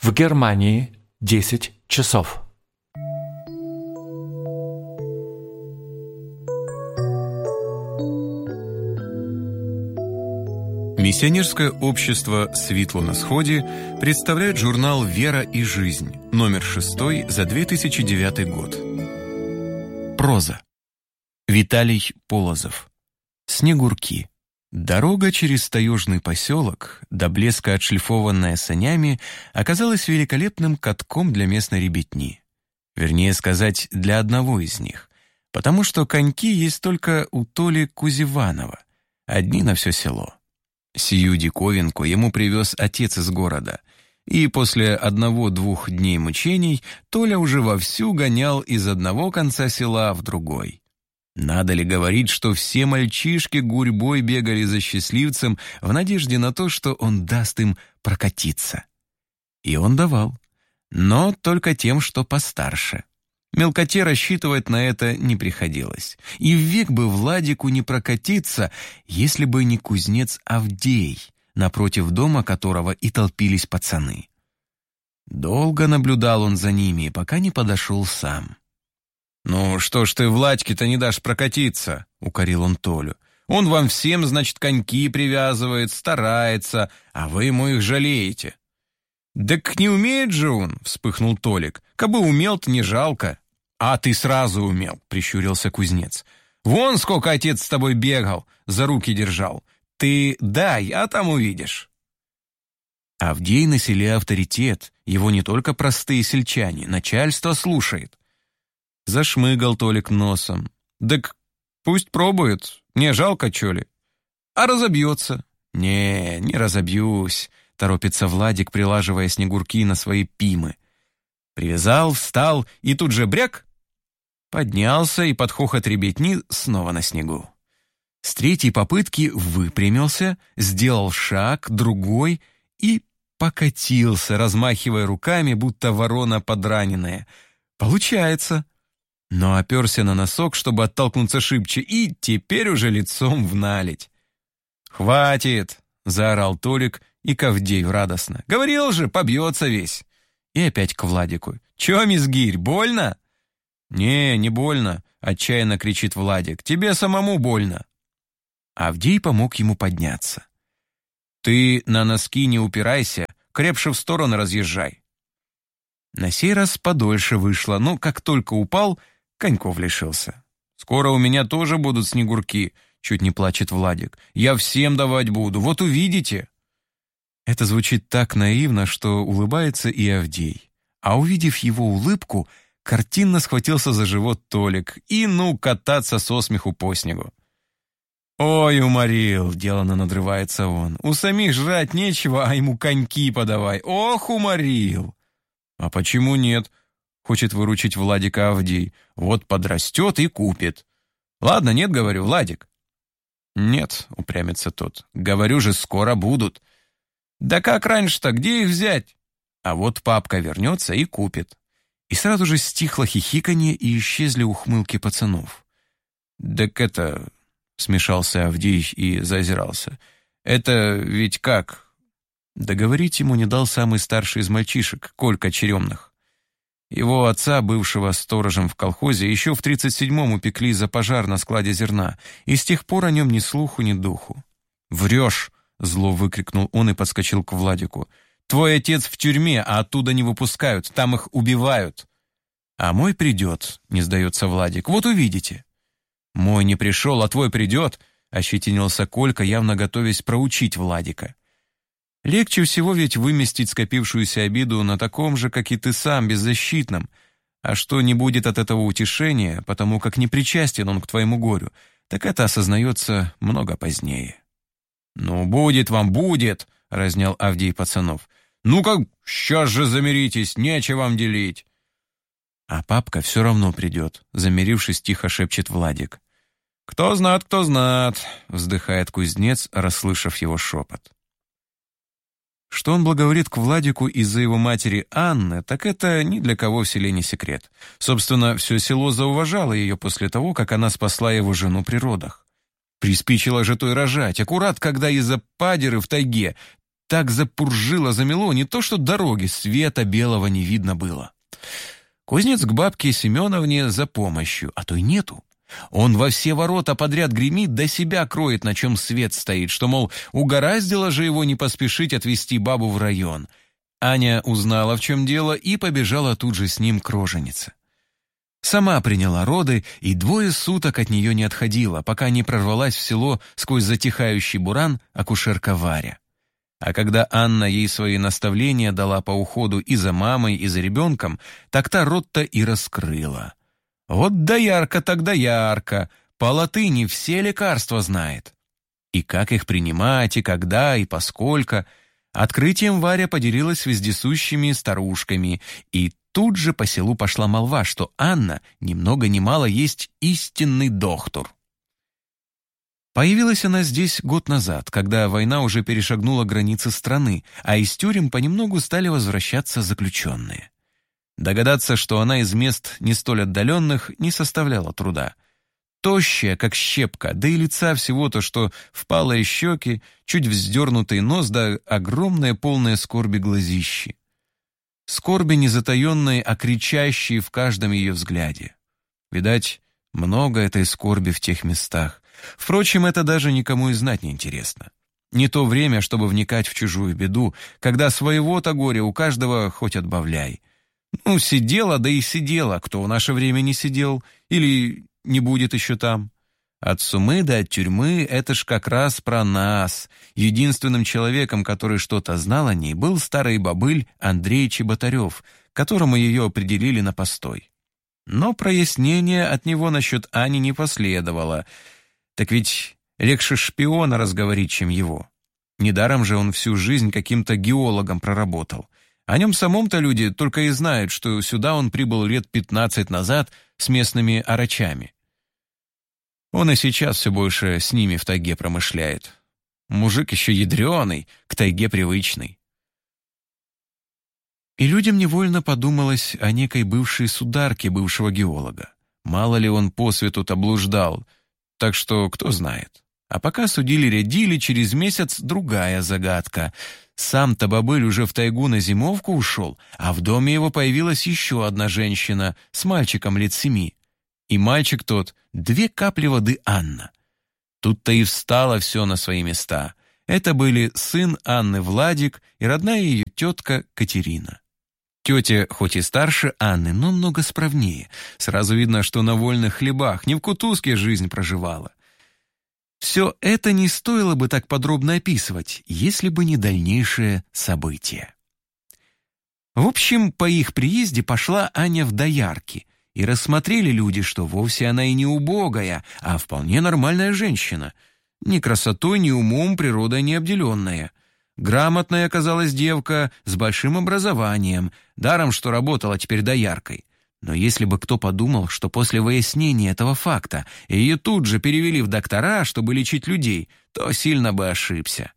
В Германии 10 часов. Миссионерское общество «Светло на сходе» представляет журнал «Вера и жизнь», номер 6 за 2009 год. Проза. Виталий Полозов. Снегурки. Дорога через таежный поселок, до блеска отшлифованная санями, оказалась великолепным катком для местной ребятни. Вернее сказать, для одного из них, потому что коньки есть только у Толи Кузеванова, одни на все село. Сию диковинку ему привез отец из города, и после 1-2 дней мучений Толя уже вовсю гонял из одного конца села в другой. Надо ли говорить, что все мальчишки гурьбой бегали за счастливцем в надежде на то, что он даст им прокатиться. И он давал, но только тем, что постарше. Мелкоте рассчитывать на это не приходилось. И век бы Владику не прокатиться, если бы не кузнец Авдей, напротив дома которого и толпились пацаны. Долго наблюдал он за ними, пока не подошел сам. «Ну что ж ты Владьке-то не дашь прокатиться?» — укорил он Толю. «Он вам всем, значит, коньки привязывает, старается, а вы ему их жалеете». «Так не умеет же он!» — вспыхнул Толик. «Кабы умел-то не жалко». «А ты сразу умел!» — прищурился кузнец. «Вон сколько отец с тобой бегал, за руки держал. Ты дай, а там увидишь». Авдей на селе авторитет, его не только простые сельчане, начальство слушает. Зашмыгал Толик носом. «Так пусть пробует, не жалко, чё ли?» «А разобьется?» Не разобьюсь», — торопится Владик, прилаживая снегурки на свои пимы. Привязал, встал и тут же бряк. Поднялся и под хохот ребятни снова на снегу. С 3-й попытки выпрямился, сделал шаг, другой и покатился, размахивая руками, будто ворона подраненная. Получается. Но оперся на носок, чтобы оттолкнуться шибче, и теперь уже лицом в наледь. «Хватит!» — заорал Толик и к Авдею радостно. «Говорил же, побьется весь!» И опять к Владику. «Чё, мизгирь, больно?» «Не больно», — отчаянно кричит Владик. «Тебе самому больно». Авдей помог ему подняться. «Ты на носки не упирайся, крепше в сторону разъезжай». На сей раз подольше вышло, но как только упал, коньков лишился. «Скоро у меня тоже будут снегурки», — чуть не плачет Владик. «Я всем давать буду, вот увидите». Это звучит так наивно, что улыбается и Авдей. А увидев его улыбку, картинно схватился за живот Толик и, кататься со смеху по снегу. «Ой, уморил!» — деланно надрывается он. «У самих жрать нечего, а ему коньки подавай. Ох, уморил!» «А почему нет?» — хочет выручить Владика Авдей. «Вот подрастет и купит». «Ладно, нет, говорю, Владик». «Нет», — упрямится тот. «Говорю же, скоро будут». «Да как раньше-то, где их взять?» А вот папка вернется и купит. И сразу же стихло хихиканье и исчезли ухмылки пацанов. «Так это...» — смешался Авдей и зазирался. «Это ведь как?» Договорить ему не дал самый старший из мальчишек, Колька Черемных. Его отца, бывшего сторожем в колхозе, еще в 37-м упекли за пожар на складе зерна, и с тех пор о нем ни слуху, ни духу. «Врешь!» — зло выкрикнул он и подскочил к Владику. «Твой отец в тюрьме, а оттуда не выпускают, там их убивают». «А мой придет», — не сдается Владик, — «вот увидите». «Мой не пришел, а твой придет», — ощетинился Колька, явно готовясь проучить Владика. Легче всего ведь выместить скопившуюся обиду на таком же, как и ты сам, беззащитном. А что не будет от этого утешения, потому как не причастен он к твоему горю, так это осознается много позднее. «Ну, будет вам, будет!» — разнял Авдей пацанов. «Ну как, сейчас же замиритесь, нечего вам делить!» «А папка все равно придет», — замирившись, тихо шепчет Владик. «Кто знат, — вздыхает кузнец, расслышав его шепот. Что он благоволит к Владику из-за его матери Анны, так это ни для кого в селе не секрет. Собственно, все село зауважало ее после того, как она спасла его жену при родах. Приспичило же той рожать, аккурат, когда из-за падеры в тайге так запуржило, замело, не то что дороги, света белого не видно было. Кузнец к бабке Семеновне за помощью, а то и нету. Он во все ворота подряд гремит, да себя кроет, на чем свет стоит, что, мол, угораздило же его не поспешить отвезти бабу в район. Аня узнала, в чем дело, и побежала тут же с ним к роженице. Сама приняла роды, и 2 суток от нее не отходила, пока не прорвалась в село сквозь затихающий буран акушерка Варя. А когда Анна ей свои наставления дала по уходу и за мамой, и за ребенком, так та рот-то и раскрыла. Вот доярка так доярка, по латыни все лекарства знает. И как их принимать, и когда, и поскольку. Открытием Варя поделилась с вездесущими старушками, и тут же по селу пошла молва, что Анна ни много ни мало есть истинный доктор. Появилась она здесь год назад, когда война уже перешагнула границы страны, а из тюрем понемногу стали возвращаться заключенные. Догадаться, что она из мест не столь отдаленных, не составляло труда. Тощая, как щепка, да и лица всего-то, что впалые щеки, чуть вздернутый нос, да огромное полное скорби глазищи. Скорби не затаенной, а кричащей в каждом ее взгляде. Видать, много этой скорби в тех местах. Впрочем, это даже никому и знать не интересно. Не то время, чтобы вникать в чужую беду, когда своего-то горя у каждого хоть отбавляй. Ну, сидела, да и сидела, кто в наше время не сидел, или не будет еще там. От сумы до от тюрьмы — это ж как раз про нас. Единственным человеком, который что-то знал о ней, был старый бобыль Андрей Чеботарев, которому ее определили на постой. Но прояснения от него насчет Ани не последовало. Так ведь легче шпиона разговорить, чем его. Недаром же он всю жизнь каким-то геологом проработал. О нем самом-то люди только и знают, что сюда он прибыл лет 15 назад с местными орачами. Он и сейчас все больше с ними в тайге промышляет. Мужик еще ядреный, к тайге привычный. И людям невольно подумалось о некой бывшей сударке бывшего геолога. Мало ли он по свету-то блуждал, так что кто знает. А пока судили-рядили, через месяц другая загадка. Сам-то бобыль уже в тайгу на зимовку ушел, а в доме его появилась еще одна женщина с мальчиком лет 7. И мальчик тот — 2 капли воды Анна. Тут-то и встало все на свои места. Это были сын Анны Владик и родная ее тетка Катерина. Тетя хоть и старше Анны, но много справнее. Сразу видно, что на вольных хлебах, не в кутузке жизнь проживала. Все это не стоило бы так подробно описывать, если бы не дальнейшее событие. В общем, по их приезде пошла Аня в доярки, и рассмотрели люди, что вовсе она и не убогая, а вполне нормальная женщина. Ни красотой, ни умом природой не обделенная. Грамотная оказалась девка с большим образованием, даром, что работала теперь дояркой. Но если бы кто подумал, что после выяснения этого факта ее тут же перевели в доктора, чтобы лечить людей, то сильно бы ошибся.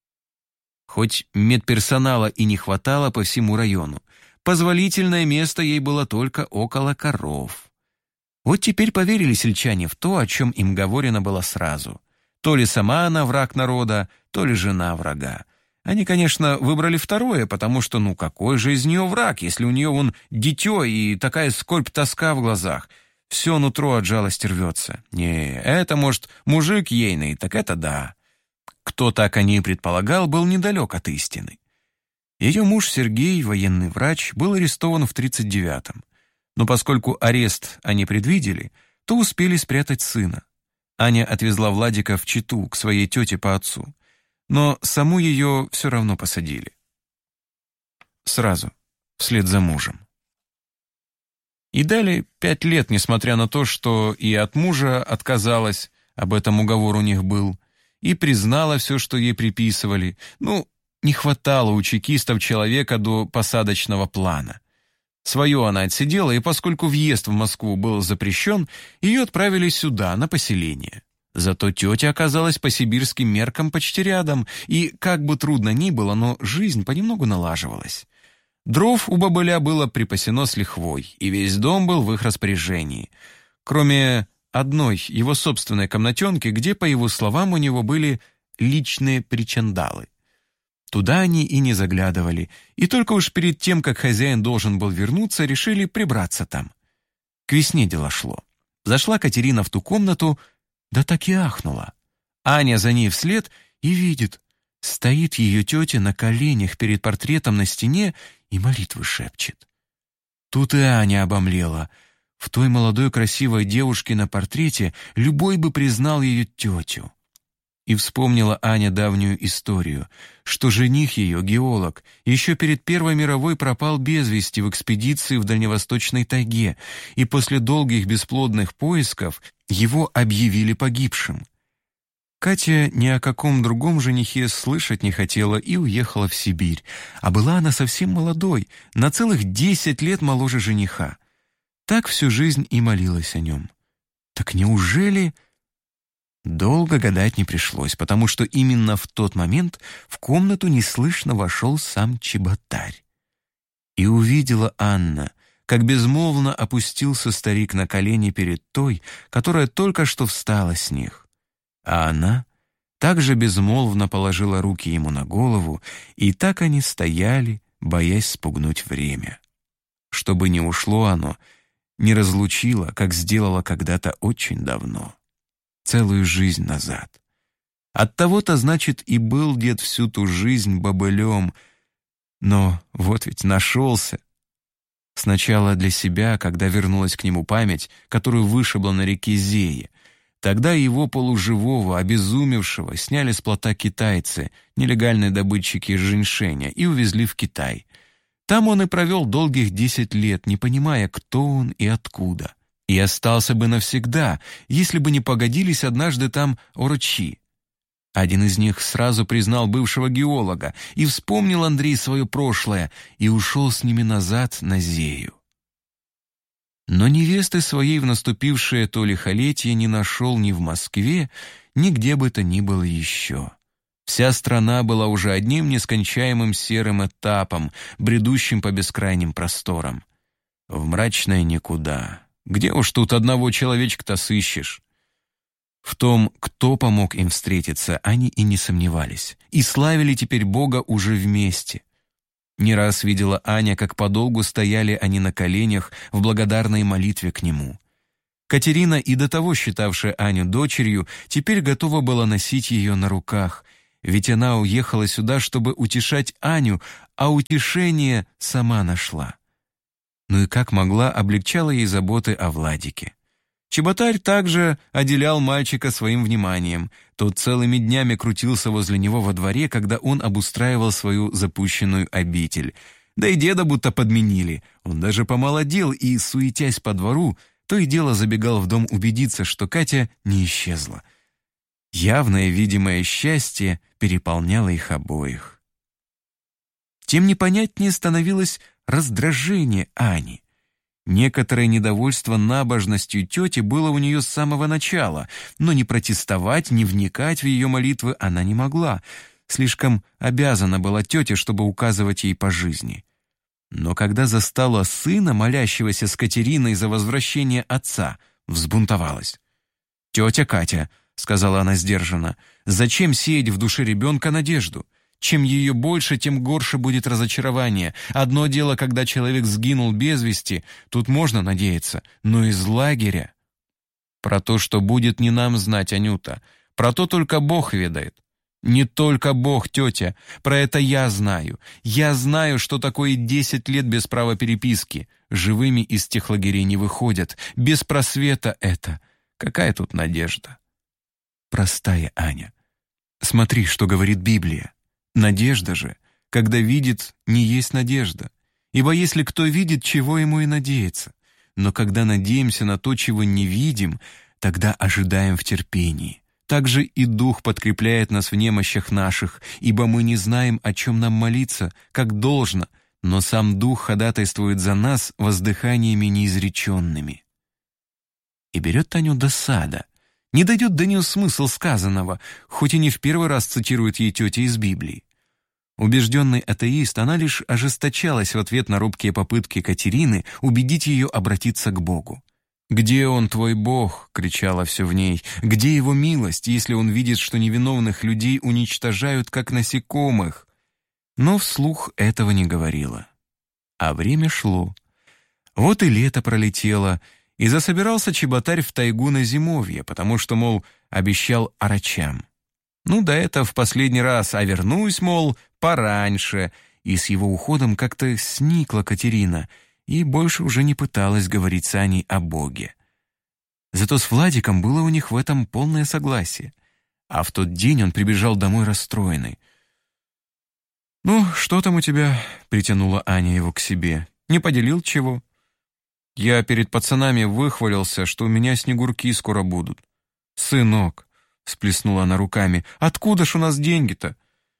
Хоть медперсонала и не хватало по всему району, позволительное место ей было только около коров. Вот теперь поверили сельчане в то, о чем им говорено было сразу. То ли сама она враг народа, то ли жена врага. Они, конечно, выбрали второе, потому что, какой же из нее враг, если у нее вон дитё и такая скорбь-тоска в глазах. Все нутро от жалости рвется. Не, это, может, мужик ейный, так это да. Кто так о ней предполагал, был недалек от истины. Ее муж Сергей, военный врач, был арестован в 1939-м. Но поскольку арест они предвидели, то успели спрятать сына. Аня отвезла Владика в Читу к своей тете по отцу. Но саму ее все равно посадили. Сразу, вслед за мужем. И дали 5 лет, несмотря на то, что и от мужа отказалась, об этом уговор у них был, и признала все, что ей приписывали. Не хватало у чекистов человека до посадочного плана. Свое она отсидела, и поскольку въезд в Москву был запрещен, ее отправили сюда, на поселение. Зато тетя оказалась по сибирским меркам почти рядом, и, как бы трудно ни было, но жизнь понемногу налаживалась. Дров у бобыля было припасено с лихвой, и весь дом был в их распоряжении, кроме одной его собственной комнатенки, где, по его словам, у него были личные причандалы. Туда они и не заглядывали, и только уж перед тем, как хозяин должен был вернуться, решили прибраться там. К весне дело шло. Зашла Катерина в ту комнату, да так и ахнула. Аня за ней вслед и видит, стоит ее тетя на коленях перед портретом на стене и молитвы шепчет. Тут и Аня обомлела. В той молодой красивой девушке на портрете любой бы признал ее тетю. И вспомнила Аня давнюю историю, что жених ее, геолог, еще перед Первой мировой пропал без вести в экспедиции в Дальневосточной тайге, и после долгих бесплодных поисков его объявили погибшим. Катя ни о каком другом женихе слышать не хотела и уехала в Сибирь, а была она совсем молодой, на целых 10 лет моложе жениха. Так всю жизнь и молилась о нем. Так неужели... Долго гадать не пришлось, потому что именно в тот момент в комнату неслышно вошел сам чеботарь. И увидела Анна, как безмолвно опустился старик на колени перед той, которая только что встала с них. А она также безмолвно положила руки ему на голову, и так они стояли, боясь спугнуть время. Чтобы не ушло оно, не разлучило, как сделала когда-то очень давно. Целую жизнь назад. Оттого-то, значит, и был дед всю ту жизнь бобылем. Но вот ведь нашелся. Сначала для себя, когда вернулась к нему память, которую вышибла на реке Зее. Тогда его полуживого, обезумевшего, сняли с плота китайцы, нелегальные добытчики женьшеня, и увезли в Китай. Там он и провел долгих 10 лет, не понимая, кто он и откуда. И остался бы навсегда, если бы не погодились однажды там орочи. Один из них сразу признал бывшего геолога, и вспомнил Андрей свое прошлое, и ушел с ними назад на Зею. Но невесты своей в наступившее то лихолетие не нашел ни в Москве, ни где бы то ни было еще. Вся страна была уже одним нескончаемым серым этапом, бредущим по бескрайним просторам. В мрачное никуда. Где уж тут одного человечка-то сыщешь? В том, кто помог им встретиться, они и не сомневались, и славили теперь Бога уже вместе. Не раз видела Аня, как подолгу стояли они на коленях в благодарной молитве к нему. Катерина, и до того считавшая Аню дочерью, теперь готова была носить ее на руках, ведь она уехала сюда, чтобы утешать Аню, а утешение сама нашла. Ну и как могла, облегчала ей заботы о Владике. Чеботарь также отделял мальчика своим вниманием. Тот целыми днями крутился возле него во дворе, когда он обустраивал свою запущенную обитель. Да и деда будто подменили. Он даже помолодел и, суетясь по двору, то и дело забегал в дом убедиться, что Катя не исчезла. Явное видимое счастье переполняло их обоих. Тем непонятнее становилось раздражение Ани. Некоторое недовольство набожностью тети было у нее с самого начала, но ни протестовать, ни вникать в ее молитвы она не могла. Слишком обязана была тете, чтобы указывать ей по жизни. Но когда застала сына, молящегося с Катериной за возвращение отца, взбунтовалась. «Тетя Катя», — сказала она сдержанно, — «зачем сеять в душе ребенка надежду? Чем ее больше, тем горше будет разочарование. Одно дело, когда человек сгинул без вести, тут можно надеяться, но из лагеря...» «Про то, что будет, не нам знать, Анюта. Про то только Бог ведает». «Не только Бог, тетя. Про это я знаю. Я знаю, что такое 10 лет без права переписки. Живыми из тех лагерей не выходят. Без просвета это. Какая тут надежда?» «Простая, Аня. Смотри, что говорит Библия. Надежда же, когда видит, не есть надежда. Ибо если кто видит, чего ему и надеяться. Но когда надеемся на то, чего не видим, тогда ожидаем в терпении. Также и Дух подкрепляет нас в немощах наших, ибо мы не знаем, о чем нам молиться, как должно, но сам Дух ходатайствует за нас воздыханиями неизреченными». И берет Таню досада. Не дойдет до нее смысл сказанного, хоть и не в первый раз цитирует ей тетя из Библии. Убежденный атеист, она лишь ожесточалась в ответ на робкие попытки Катерины убедить ее обратиться к Богу. «Где он, твой Бог?» — кричала все в ней. «Где его милость, если он видит, что невиновных людей уничтожают, как насекомых?» но вслух этого не говорила. А время шло. Вот и лето пролетело, и засобирался чеботарь в тайгу на зимовье, потому что, мол, обещал орачам. Ну да это в последний раз, а вернусь, мол, пораньше. И с его уходом как-то сникла Катерина и больше уже не пыталась говорить с Аней о Боге. Зато с Владиком было у них в этом полное согласие. А в тот день он прибежал домой расстроенный. «Ну, что там у тебя?» — притянула Аня его к себе. «Не поделил чего?» «Я перед пацанами выхвалился, что у меня снегурки скоро будут». «Сынок», — всплеснула она руками, — «откуда ж у нас деньги-то?»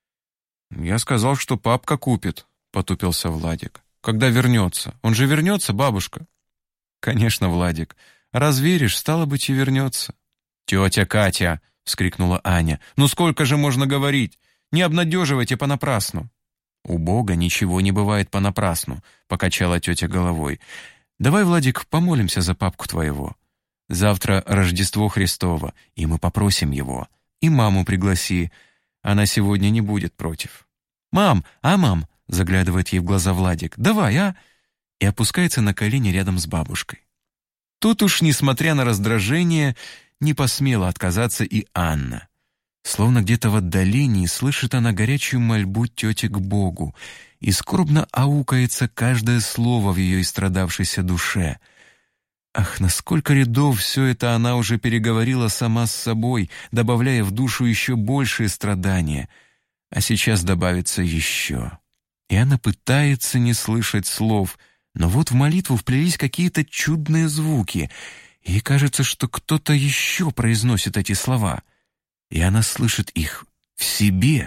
«Я сказал, что папка купит», — потупился Владик. «Когда вернется? Он же вернется, бабушка?» «Конечно, Владик. Раз веришь, стало быть, и вернется». «Тетя Катя!» — вскрикнула Аня. «Ну сколько же можно говорить? Не обнадеживайте понапрасну». «У Бога ничего не бывает понапрасну», — покачала тетя головой. «Давай, Владик, помолимся за папку твоего. Завтра Рождество Христово, и мы попросим его. И маму пригласи. Она сегодня не будет против». «Мам, мам!» — заглядывает ей в глаза Владик. «Давай, а?» И опускается на колени рядом с бабушкой. Тут уж, несмотря на раздражение, не посмела отказаться и Анна. Словно где-то в отдалении слышит она горячую мольбу тети к Богу, и скорбно аукается каждое слово в ее истрадавшейся душе. Ах, на сколько рядов все это она уже переговорила сама с собой, добавляя в душу еще большие страдания. А сейчас добавится еще. И она пытается не слышать слов, но вот в молитву вплелись какие-то чудные звуки, и кажется, что кто-то еще произносит эти слова, и она слышит их в себе.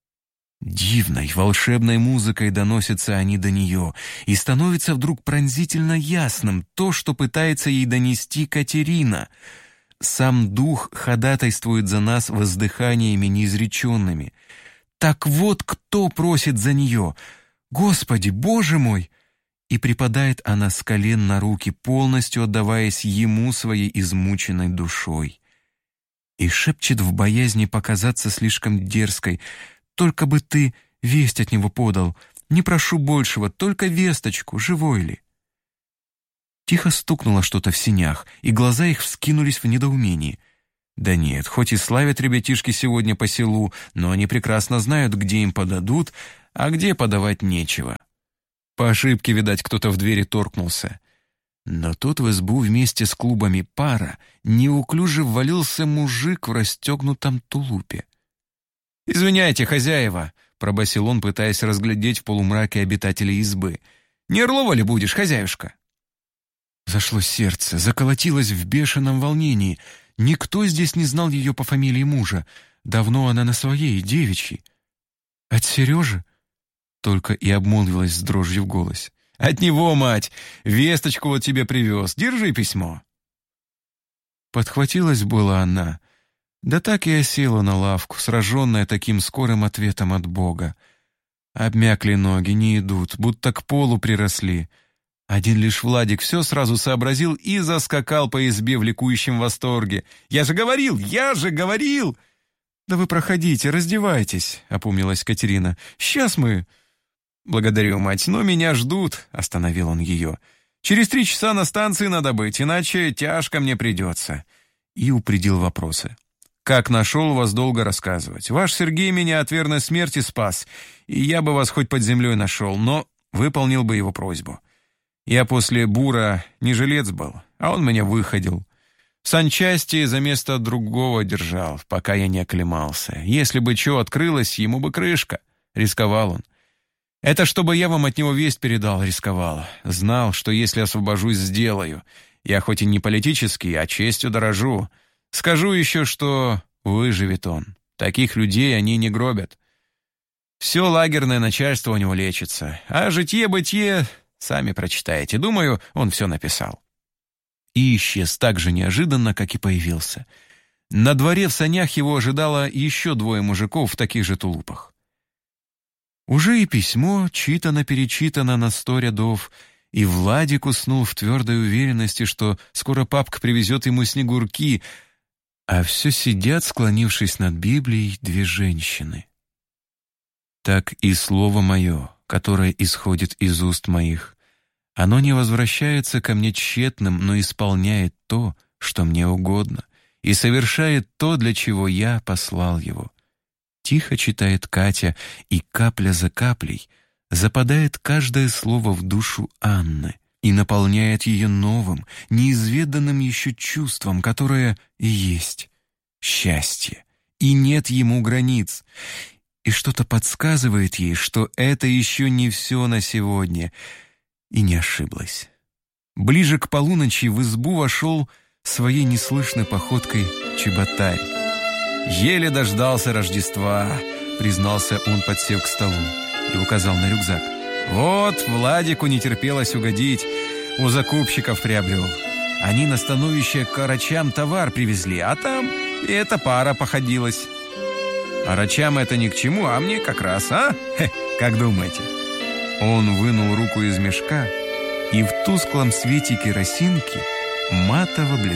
Дивной, волшебной музыкой доносятся они до нее, и становится вдруг пронзительно ясным то, что пытается ей донести Катерина. Сам Дух ходатайствует за нас воздыханиями неизреченными. Так вот кто просит за нее. «Господи, Боже мой!» И припадает она с колен на руки, полностью отдаваясь ему своей измученной душой. И шепчет в боязни показаться слишком дерзкой: «Только бы ты весть от него подал. Не прошу большего, только весточку, живой ли». Тихо стукнуло что-то в синях, и глаза их вскинулись в недоумении. Да нет, хоть и славят ребятишки сегодня по селу, но они прекрасно знают, где им подадут, а где подавать нечего. По ошибке, видать, кто-то в двери торкнулся. Но тут в избу вместе с клубами пара неуклюже ввалился мужик в расстегнутом тулупе. «Извиняйте, хозяева», — пробасил он, пытаясь разглядеть в полумраке обитателей избы. «Не Орлова ли будешь, хозяюшка?» Зашло сердце, заколотилось в бешеном волнении. Никто здесь не знал ее по фамилии мужа. Давно она на своей, девичьей. «От Сережи?» Только и обмолвилась с дрожью в голосе. «От него, мать! Весточку вот тебе привез. Держи письмо». Подхватилась была она, да так и осела на лавку, сраженная таким скорым ответом от Бога. Обмякли ноги, не идут, будто к полу приросли. Один лишь Владик все сразу сообразил и заскакал по избе в ликующем восторге. «Я же говорил! Я же говорил!» «Да вы проходите, раздевайтесь», — опомнилась Катерина. «Сейчас мы...» «Благодарю, мать, но меня ждут», — остановил он ее. «Через 3 часа на станции надо быть, иначе тяжко мне придется». И упредил вопросы. «Как нашел вас, долго рассказывать. Ваш Сергей меня от верной смерти спас, и я бы вас хоть под землей нашел, но выполнил бы его просьбу. Я после бура не жилец был, а он меня выходил. В санчасти за место другого держал, пока я не оклемался. Если бы чё открылось, ему бы крышка. Рисковал он. Это чтобы я вам от него весть передал, рисковал. Знал, что если освобожусь, сделаю. Я хоть и не политический, а честью дорожу. Скажу еще, что выживет он. Таких людей они не гробят. Все лагерное начальство у него лечится. А житье-бытие сами прочитаете. Думаю, он все написал». И исчез так же неожиданно, как и появился. На дворе в санях его ожидало еще 2 мужиков в таких же тулупах. Уже и письмо читано-перечитано на 100 рядов, и Владик уснул в твердой уверенности, что скоро папка привезет ему снегурки, а все сидят, склонившись над Библией, 2 женщины. так и слово мое, которое исходит из уст моих, оно не возвращается ко мне тщетным, но исполняет то, что мне угодно, и совершает то, для чего я послал его». Тихо читает Катя, и капля за каплей западает каждое слово в душу Анны и наполняет ее новым, неизведанным еще чувством, которое и есть счастье, и нет ему границ. И что-то подсказывает ей, что это еще не все на сегодня, и не ошиблась. Ближе к полуночи в избу вошел своей неслышной походкой чеботарь. «Еле дождался Рождества», — признался он, подсев к столу и указал на рюкзак. «Вот, Владику не терпелось угодить, у закупщиков приобрел. Они на становище к Арачам товар привезли, а там и эта пара походилась. Арачам это ни к чему, а мне как раз, а? Как думаете?» Он вынул руку из мешка, и в тусклом свете керосинки матово блестела